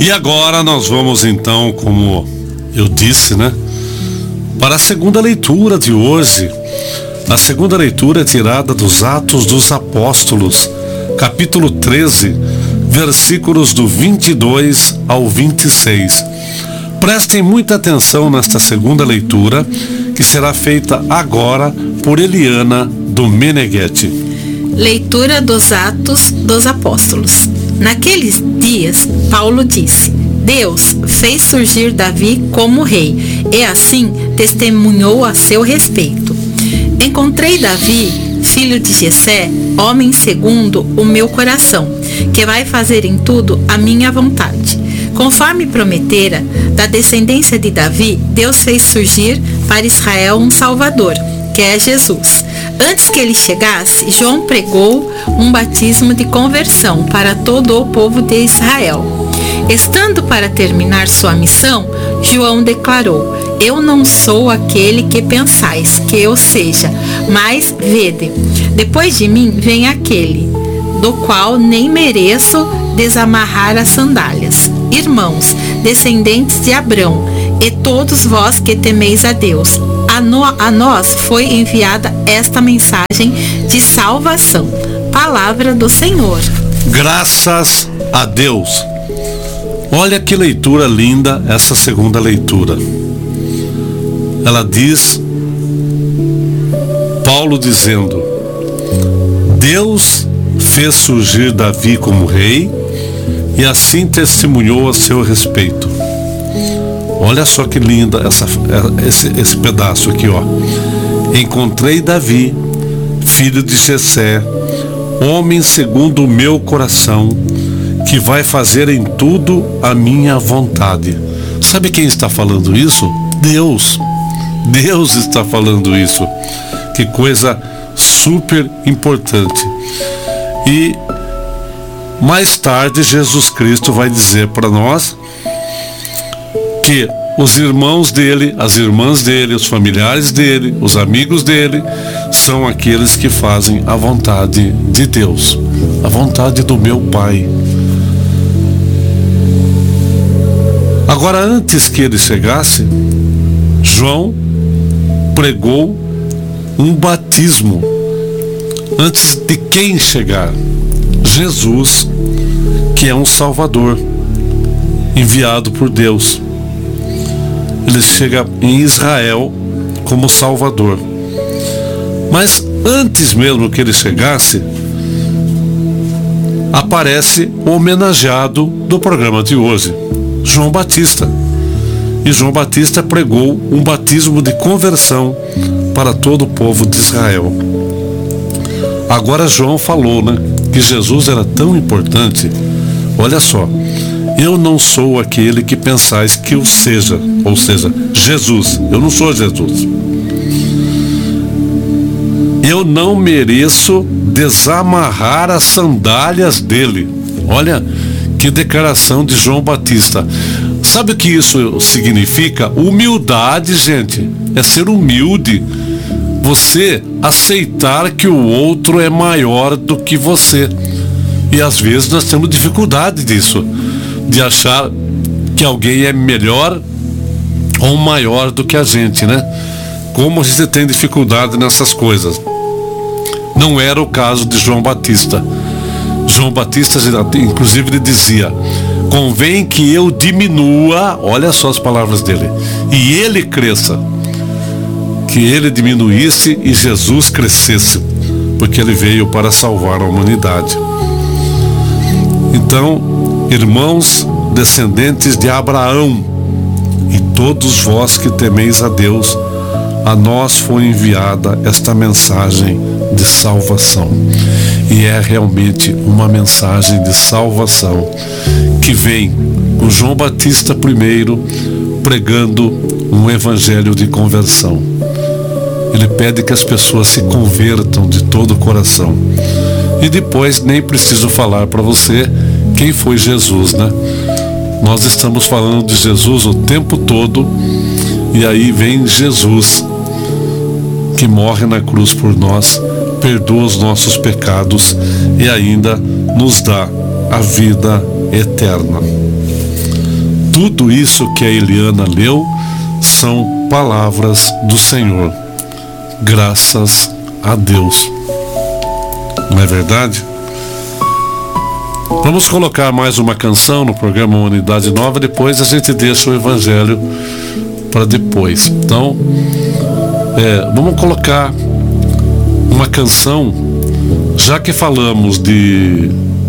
E agora nós vamos então, como eu disse, para a segunda leitura de hoje. A segunda leitura é tirada dos Atos dos Apóstolos, capítulo 13, versículos do 22 ao 26. Prestem muita atenção nesta segunda leitura, que será feita agora por Eliana do Meneghetti. Leitura dos Atos dos Apóstolos. Naqueles dias, Paulo disse: Deus fez surgir Davi como rei, e assim testemunhou a seu respeito. Encontrei Davi, filho de Jessé, homem segundo o meu coração, que vai fazer em tudo a minha vontade. Conforme prometera, da descendência de Davi, Deus fez surgir para Israel um Salvador, que é Jesus. Antes que ele chegasse, João pregou um batismo de conversão para todo o povo de Israel. Estando para terminar sua missão, João declarou: Eu não sou aquele que pensais que eu seja, mas vede, depois de mim vem aquele, do qual nem mereço desamarrar as sandálias. Irmãos, descendentes de Abrão, e todos vós que temeis a Deus, a nós foi enviada esta mensagem de salvação. Palavra do Senhor. Graças a Deus. Olha que leitura linda essa segunda leitura. Ela diz, Paulo dizendo: Deus fez surgir Davi como rei e assim testemunhou a seu respeito. Olha só que linda esse pedaço aqui, ó. Encontrei Davi, filho de Jessé, homem segundo o meu coração, que vai fazer em tudo a minha vontade. Sabe quem está falando isso? Deus. Deus está falando isso. Que coisa super importante. E mais tarde Jesus Cristo vai dizer para nós que os irmãos dele, as irmãs dele, os familiares dele, os amigos dele, são aqueles que fazem a vontade de Deus, a vontade do meu Pai. Agora, antes que ele chegasse, João pregou um batismo. Antes de quem chegar? Jesus, que é um Salvador, enviado por Deus. Ele chega em Israel como Salvador. Mas antes mesmo que ele chegasse, aparece o homenageado do programa de hoje, João Batista. E João Batista pregou um batismo de conversão para todo o povo de Israel. Agora João falou, que Jesus era tão importante. Olha só: eu não sou aquele que pensais que eu seja, ou seja, Jesus. Eu não sou Jesus. Eu não mereço desamarrar as sandálias dele. Olha que declaração de João Batista. Sabe o que isso significa? Humildade, gente. É ser humilde. Você aceitar que o outro é maior do que você. E às vezes nós temos dificuldade disso, de achar que alguém é melhor ou maior do que a gente, Como a gente tem dificuldade nessas coisas. Não era o caso de João Batista. João Batista, inclusive, ele dizia: convém que eu diminua, olha só as palavras dele, e ele cresça. Que ele diminuísse e Jesus crescesse, porque ele veio para salvar a humanidade. Então, irmãos, descendentes de Abraão, e todos vós que temeis a Deus, a nós foi enviada esta mensagem de salvação. E é realmente uma mensagem de salvação que vem com João Batista primeiro pregando um evangelho de conversão. Ele pede que as pessoas se convertam de todo o coração. E depois nem preciso falar para você quem foi Jesus, Nós estamos falando de Jesus o tempo todo, e aí vem Jesus, que morre na cruz por nós, perdoa os nossos pecados e ainda nos dá a vida eterna. tudo isso que a Eliana leu são palavras do Senhor. Graças a Deus. Não é verdade? Vamos colocar mais uma canção no programa Unidade Nova, depois a gente deixa o Evangelho para depois. Então, vamos colocar uma canção, já que falamos de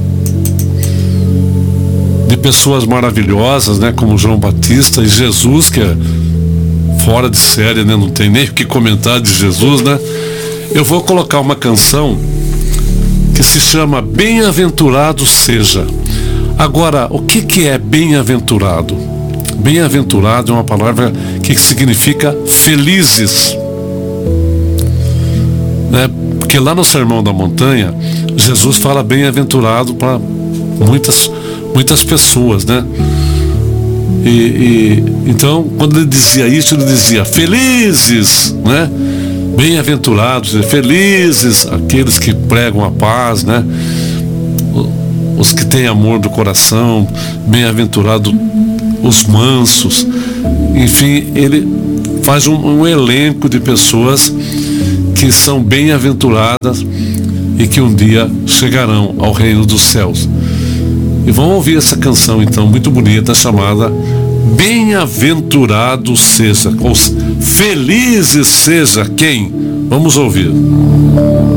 pessoas maravilhosas, né, como João Batista e Jesus, que é fora de série, né, não tem nem o que comentar de Jesus, né? Eu vou colocar uma canção que se chama Bem-aventurado seja. Agora, o que é bem-aventurado? Bem-aventurado é uma palavra que significa felizes, né? Porque lá no Sermão da Montanha, Jesus fala bem-aventurado para muitas pessoas, né? Então, quando ele dizia isso, ele dizia felizes, né? Bem-aventurados, felizes aqueles que pregam a paz, né? Os que têm amor do coração, bem-aventurados os mansos. Enfim, ele faz um elenco de pessoas que são bem-aventuradas e que um dia chegarão ao reino dos céus. E vamos ouvir essa canção então, muito bonita, chamada Bem-aventurado seja, ou felizes seja quem? Vamos ouvir.